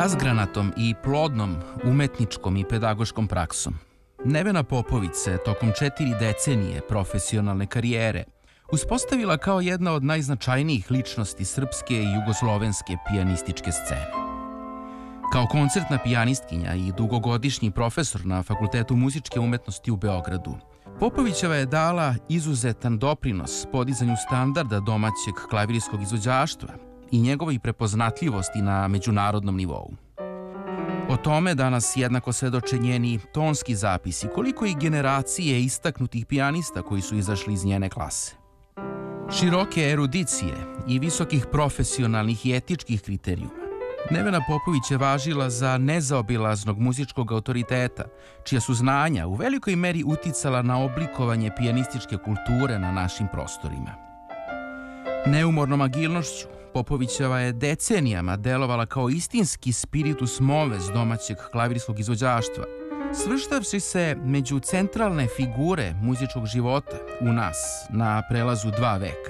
razgranatom i plodnom umetničkom i pedagoškom praksom. Nevena Popović se tokom 4 decenije profesionalne karijere uspostavila kao jedna od najznačajnijih ličnosti srpske i jugoslovenske pijanističke scene. Kao koncertna pijanistkinja i dugogodišnji profesor na Fakultetu muzičke umetnosti u Beogradu, Popovićeva je dala izuzetan doprinos podizanju standarda domaćeg klavirskog izvođaštva i njegovoj prepoznatljivosti na međunarodnom nivou. O tome danas jednako svedoče njeni tonski zapisi, koliko i generacije istaknutih pijanista koji su izašli iz njene klase. Široke erudicije i visokih profesionalnih i etičkih kriterijuma, Nevena Popović je važila za nezaobilaznog muzičkog autoriteta, čija su znanja u velikoj meri uticala na oblikovanje pijanističke kulture na našim prostorima. Neumornom agilnošću Popovićeva je decenijama delovala kao istinski spiritus moves domaćeg klavirskog izvođaštva, svrštavši se među centralne figure muzičkog života u nas na prelazu 2 veka.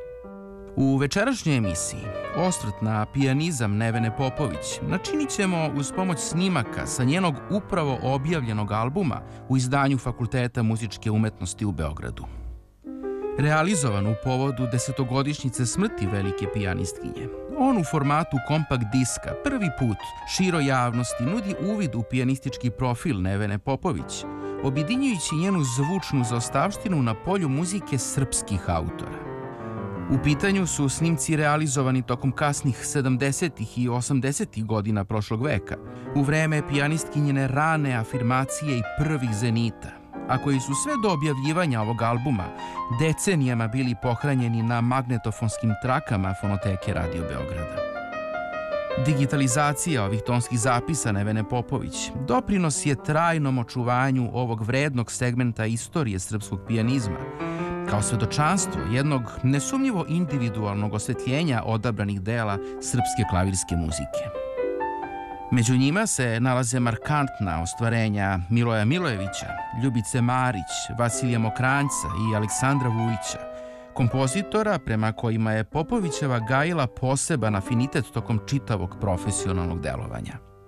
U večerašnjoj emisiji osvrt na pijanizam Nevene Popović načinit ćemo uz pomoć snimaka sa njenog upravo objavljenog albuma u izdanju Fakulteta muzičke umetnosti u Beogradu. Realizovan u povodu 10-godišnjice smrti velike pijanistkinje, on u formatu kompakt diska prvi put široj javnosti nudi uvid u pijanistički profil Nevene Popović, objedinjujući njenu zvučnu zaostavštinu na polju muzike srpskih autora. U pitanju su snimci realizovani tokom kasnih 70. i 80. godina prošlog veka, u vreme pijanistkinjene rane afirmacije i prvih zenita, a koji su sve do objavljivanja ovog albuma decenijama bili pohranjeni na magnetofonskim trakama Fonoteke Radio Beograda. Digitalizacija ovih tonskih zapisa Nevene Popović doprinos je trajnom očuvanju ovog vrednog segmenta istorije srpskog pijanizma, kao svedočanstvo jednog nesumnjivo individualnog osvetljenja odabranih dela srpske klavirske muzike. Među njima se nalaze markantna ostvarenja Miloja Milojevića, Ljubice Marić, Vasilija Mokranjca i Aleksandra Vujića, kompozitora prema kojima je Popovićeva gajila poseban afinitet tokom čitavog profesionalnog delovanja.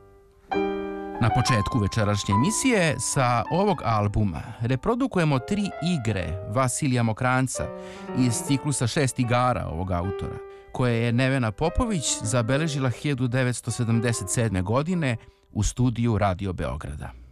Na početku večerašnje emisije sa ovog albuma reprodukujemo 3 igre Vasilija Mokranjca iz ciklusa 6 igara ovog autora, koje je Nevena Popović zabeležila 1977. godine u studiju Radio Beograda.